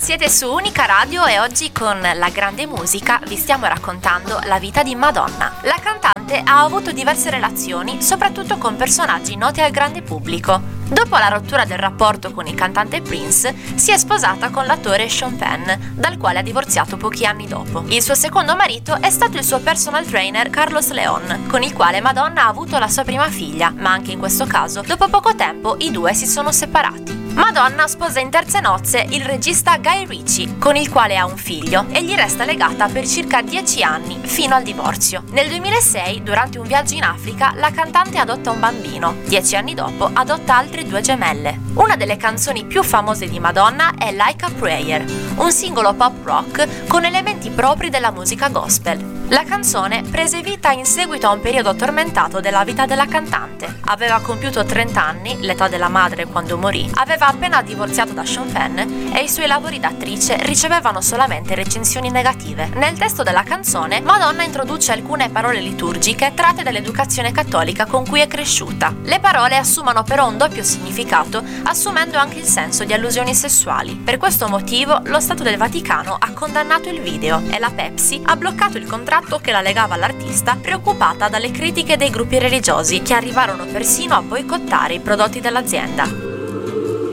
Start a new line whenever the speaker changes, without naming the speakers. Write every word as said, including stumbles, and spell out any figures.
Siete su Unica Radio e oggi con La Grande Musica vi stiamo raccontando la vita di Madonna. La cantante ha avuto diverse relazioni, soprattutto con personaggi noti al grande pubblico. Dopo la rottura del rapporto con il cantante Prince, si è sposata con l'attore Sean Penn, dal quale ha divorziato pochi anni dopo. Il suo secondo marito è stato il suo personal trainer Carlos Leon, con il quale Madonna ha avuto la sua prima figlia, ma anche in questo caso, dopo poco tempo, i due si sono separati. Madonna sposa in terze nozze il regista Guy Ritchie, con il quale ha un figlio, e gli resta legata per circa dieci anni, fino al divorzio. Nel duemilasei, durante un viaggio in Africa, la cantante adotta un bambino. Dieci anni dopo, adotta altre due gemelle. Una delle canzoni più famose di Madonna è Like a Prayer, un singolo pop rock con elementi propri della musica gospel. La canzone prese vita in seguito a un periodo tormentato della vita della cantante. Aveva compiuto trenta anni, l'età della madre quando morì, aveva appena divorziato da Sean Penn e i suoi lavori d'attrice ricevevano solamente recensioni negative. Nel testo della canzone, Madonna introduce alcune parole liturgiche tratte dall'educazione cattolica con cui è cresciuta. Le parole assumono però un doppio significato, assumendo anche il senso di allusioni sessuali. Per questo motivo, lo Stato del Vaticano ha condannato il video e la Pepsi ha bloccato il contratto che la legava all'artista, preoccupata dalle critiche dei gruppi religiosi che arrivarono persino a boicottare i prodotti dell'azienda.